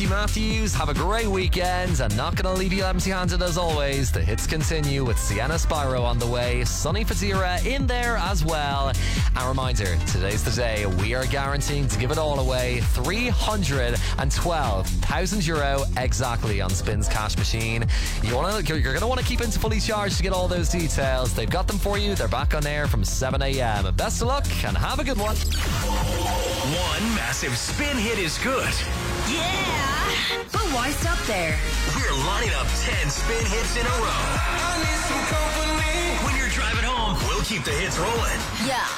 Matthews. Have a great weekend and not going to leave you empty-handed as always. The hits continue with Sienna Spyro on the way. Sonny Fazira in there as well. And reminder, today's the day we are guaranteeing to give it all away. €312,000 exactly on Spin's cash machine. You're going to want to keep into Fully Charged to get all those details. They've got them for you. They're back on air from 7 a.m. Best of luck and have a good one. One massive Spin hit is good. Yeah! But why stop there? We're lining up 10 Spin hits in a row. I need some company. When you're driving home, we'll keep the hits rolling. Yeah.